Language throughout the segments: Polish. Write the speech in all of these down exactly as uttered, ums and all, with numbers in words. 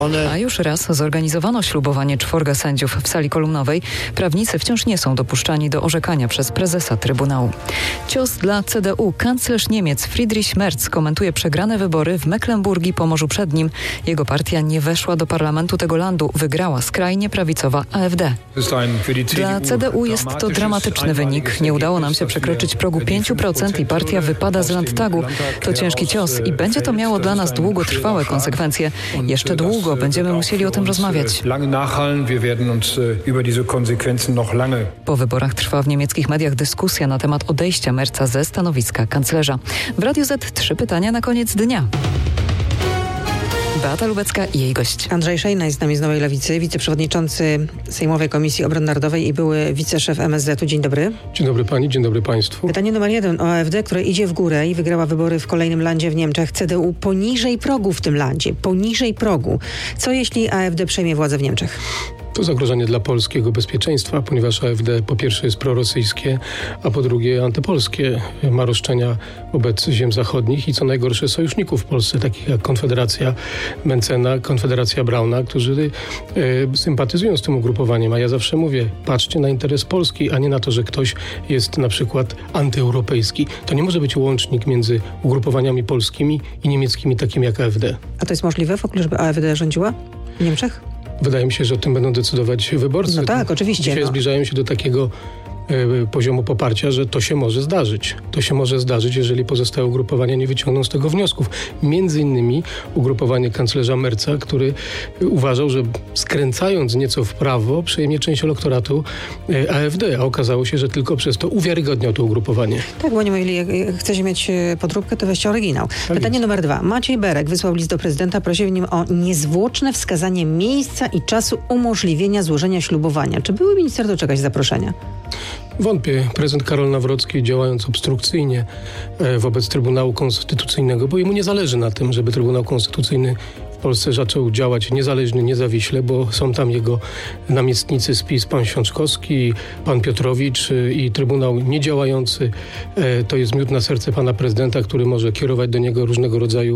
A już raz zorganizowano ślubowanie czworga sędziów w sali kolumnowej. Prawnicy wciąż nie są dopuszczani do orzekania przez prezesa Trybunału. Cios dla C D U. Kanclerz Niemiec Friedrich Merz komentuje przegrane wybory w Mecklenburgii i Pomorzu Przednim. Jego partia nie weszła do parlamentu tego landu. Wygrała skrajnie prawicowa A F D. Dla C D U jest to dramatyczny wynik. Nie udało nam się przekroczyć progu pięć procent i partia wypada z Landtagu. To ciężki cios i będzie to miało dla nas długotrwałe konsekwencje. Jeszcze długo będziemy musieli o tym rozmawiać. Po wyborach trwa w niemieckich mediach dyskusja na temat odejścia Merza ze stanowiska kanclerza. W Radiu Z trzy pytania na koniec dnia. Beata Lubecka i jej gość. Andrzej Szejna jest z nami z Nowej Lewicy, wiceprzewodniczący Sejmowej Komisji Obrony Narodowej i były wiceszef M S Z-u. Dzień dobry. Dzień dobry pani, dzień dobry państwu. Pytanie numer jeden o A F D, które idzie w górę i wygrała wybory w kolejnym landzie w Niemczech. C D U poniżej progu w tym landzie, poniżej progu. Co jeśli A F D przejmie władzę w Niemczech? To zagrożenie dla polskiego bezpieczeństwa, ponieważ A F D po pierwsze jest prorosyjskie, a po drugie antypolskie. Ma roszczenia wobec ziem zachodnich i co najgorsze sojuszników w Polsce, takich jak Konfederacja Mencena, Konfederacja Brauna, którzy e, sympatyzują z tym ugrupowaniem. A ja zawsze mówię, patrzcie na interes Polski, a nie na to, że ktoś jest na przykład antyeuropejski. To nie może być łącznik między ugrupowaniami polskimi i niemieckimi, takimi jak A F D. A to jest możliwe w ogóle, żeby A F D rządziła w Niemczech? Wydaje mi się, że o tym będą decydować wyborcy. No tak, oczywiście. Dzisiaj no. zbliżają się do takiego y, poziomu poparcia, że to się może zdarzyć. To się może zdarzyć, jeżeli pozostałe ugrupowania nie wyciągną z tego wniosków. Między innymi ugrupowanie kanclerza Merza, który uważał, że skręcając nieco w prawo przejmie część elektoratu y, A F D, a okazało się, że tylko przez to uwiarygodniał to ugrupowanie. Tak, bo oni mówili, jak chcecie mieć podróbkę, to weźcie oryginał. Tak Pytanie jest. numer dwa. Maciej Berek wysłał list do prezydenta, prosił w nim o niezwłoczne wskazanie miejsca i czasu umożliwienia złożenia ślubowania. Czy były minister doczekać zaproszenia? Wątpię. Prezydent Karol Nawrocki, działając obstrukcyjnie wobec Trybunału Konstytucyjnego, bo jemu nie zależy na tym, żeby Trybunał Konstytucyjny w Polsce zaczął działać niezależnie, niezawiśle, bo są tam jego namiestnicy z PiS, pan Ksiączkowski, pan Piotrowicz i Trybunał niedziałający. To jest miód na serce pana prezydenta, który może kierować do niego różnego rodzaju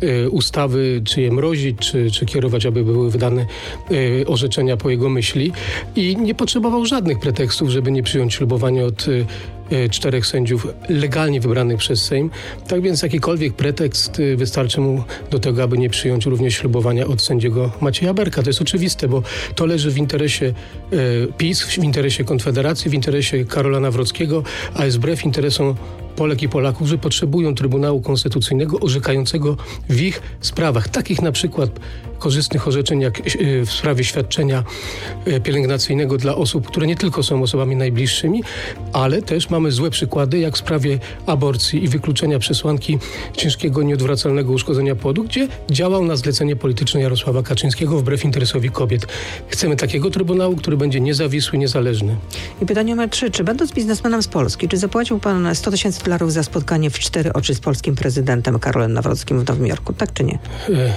ustawy, czy je mrozić, czy, czy kierować, aby były wydane orzeczenia po jego myśli. I nie potrzebował żadnych pretekstów, żeby nie przyjąć ślubowania od czterech sędziów legalnie wybranych przez Sejm. Tak więc jakikolwiek pretekst wystarczy mu do tego, aby nie przyjąć również ślubowania od sędziego Macieja Berka. To jest oczywiste, bo to leży w interesie e, PiS, w interesie Konfederacji, w interesie Karola Nawrockiego, a jest wbrew interesom Polek i Polaków, że potrzebują Trybunału Konstytucyjnego orzekającego w ich sprawach. Takich na przykład korzystnych orzeczeń jak w sprawie świadczenia pielęgnacyjnego dla osób, które nie tylko są osobami najbliższymi, ale też mamy złe przykłady jak w sprawie aborcji i wykluczenia przesłanki ciężkiego, nieodwracalnego uszkodzenia płodu, gdzie działał na zlecenie polityczne Jarosława Kaczyńskiego wbrew interesowi kobiet. Chcemy takiego Trybunału, który będzie niezawisły, niezależny. I pytanie numer trzy. Czy będąc biznesmenem z Polski, czy zapłacił pan sto tysięcy dolarów za spotkanie w cztery oczy z polskim prezydentem Karolem Nawrockim w Nowym Jorku? Tak czy nie? E-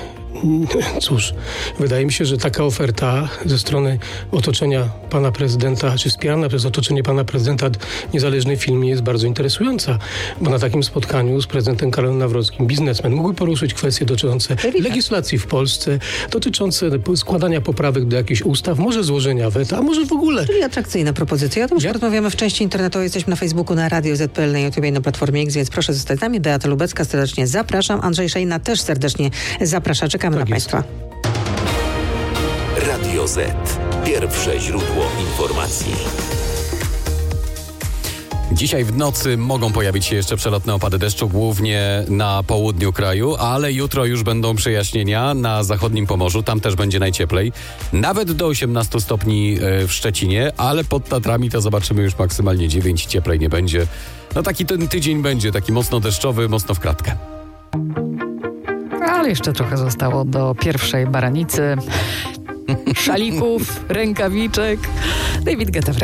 Cóż, wydaje mi się, że taka oferta ze strony otoczenia pana prezydenta, czy wspierana przez otoczenie pana prezydenta niezależnej firmy jest bardzo interesująca, bo na takim spotkaniu z prezydentem Karolem Nawrockim biznesmen mógłby poruszyć kwestie dotyczące legislacji w Polsce, dotyczące składania poprawek do jakichś ustaw, może złożenia weta, a może w ogóle. Czyli atrakcyjna propozycja. O tym już ja... rozmawiamy w części internetowej. Jesteśmy na Facebooku, na Radio Z kropka P L, na YouTube i na Platformie X, więc proszę zostać z nami. Beata Lubecka, serdecznie zapraszam. Andrzej Szejna też serdecznie zaprasza. Czekamy tak na jest. Państwa. Radio Z. Pierwsze źródło informacji. Dzisiaj w nocy mogą pojawić się jeszcze przelotne opady deszczu, głównie na południu kraju, ale jutro już będą przejaśnienia na zachodnim Pomorzu. Tam też będzie najcieplej. Nawet do osiemnastu stopni w Szczecinie, ale pod Tatrami to zobaczymy już maksymalnie dziewięć. Cieplej nie będzie. No taki ten tydzień będzie, taki mocno deszczowy, mocno w kratkę. Ale jeszcze trochę zostało do pierwszej baranicy, szalików, rękawiczek. David Guetta.